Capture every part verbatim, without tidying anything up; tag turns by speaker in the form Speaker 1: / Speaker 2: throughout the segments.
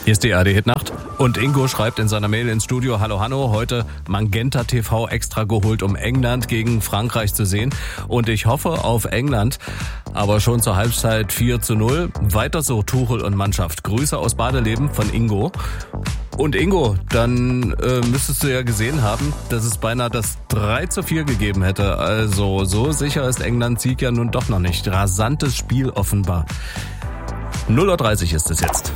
Speaker 1: Hier ist die A R D-Hitnacht und Ingo schreibt in seiner Mail ins Studio: Hallo Hanno, heute Magenta T V extra geholt, um England gegen Frankreich zu sehen. Und ich hoffe auf England, aber schon zur Halbzeit vier zu null. Weiter so, Tuchel und Mannschaft. Grüße aus Badeleben von Ingo. Und Ingo, dann äh, müsstest du ja gesehen haben, dass es beinahe das drei zu vier gegeben hätte. Also so sicher ist Englands Sieg ja nun doch noch nicht. Rasantes Spiel offenbar. null Uhr dreißig ist es jetzt.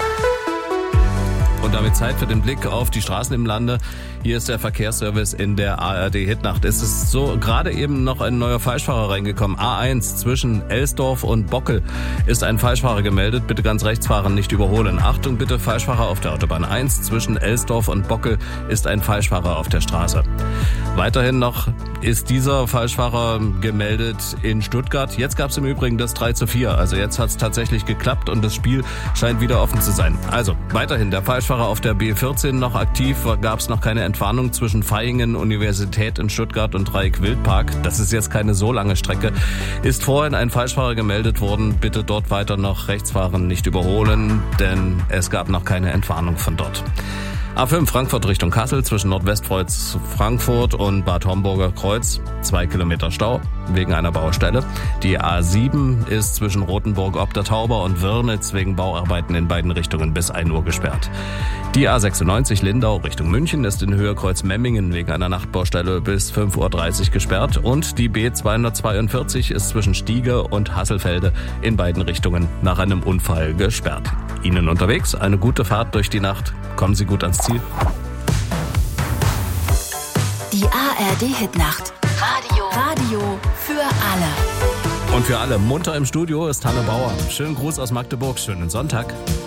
Speaker 1: Und damit Zeit für den Blick auf die Straßen im Lande. Hier ist der Verkehrsservice in der A R D-Hitnacht. Es ist so gerade eben noch ein neuer Falschfahrer reingekommen. A eins zwischen Elsdorf und Bockel ist ein Falschfahrer gemeldet. Bitte ganz rechts fahren, nicht überholen. Achtung bitte, Falschfahrer auf der Autobahn eins zwischen Elsdorf und Bockel ist ein Falschfahrer auf der Straße. Weiterhin noch ist dieser Falschfahrer gemeldet in Stuttgart. Jetzt gab es im Übrigen das drei zu vier. Also jetzt hat es tatsächlich geklappt und das Spiel scheint wieder offen zu sein. Also weiterhin der Falschfahrer auf der B vierzehn noch aktiv. Gab es noch keine Entwarnung zwischen Vaihingen, Universität in Stuttgart und Dreieck-Wildpark. Das ist jetzt keine so lange Strecke. Ist vorhin ein Falschfahrer gemeldet worden. Bitte dort weiter noch rechts fahren, nicht überholen, denn es gab noch keine Entwarnung von dort. A fünf Frankfurt Richtung Kassel zwischen Nordwestkreuz Frankfurt und Bad Homburger Kreuz. Zwei Kilometer Stau wegen einer Baustelle. Die A sieben ist zwischen Rothenburg ob der Tauber und Wörnitz wegen Bauarbeiten in beiden Richtungen bis ein Uhr gesperrt. Die A sechsundneunzig Lindau Richtung München ist in Höhe Kreuz Memmingen wegen einer Nachtbaustelle bis fünf Uhr dreißig gesperrt. Und die B zweihundertzweiundvierzig ist zwischen Stiege und Hasselfelde in beiden Richtungen nach einem Unfall gesperrt. Ihnen unterwegs eine gute Fahrt durch die Nacht. Kommen Sie gut ans Ziel.
Speaker 2: Die A R D-Hitnacht. Radio. Radio für alle.
Speaker 1: Und für alle munter im Studio ist Hanne Bauer. Schönen Gruß aus Magdeburg, schönen Sonntag.